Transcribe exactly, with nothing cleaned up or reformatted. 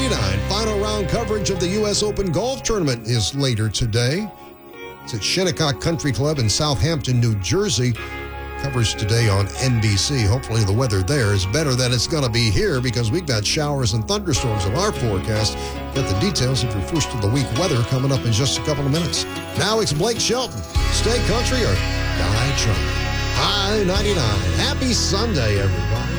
ninety-nine. Final round coverage of the U S Open Golf Tournament is later today. It's at Shinnecock Country Club in Southampton, New Jersey. Coverage today on N B C. Hopefully the weather there is better than it's going to be here because we've got showers and thunderstorms in our forecast. Get the details of your first of the week weather coming up in just a couple of minutes. Now it's Blake Shelton. Stay country or die trying. I ninety-nine. Happy Sunday, everybody.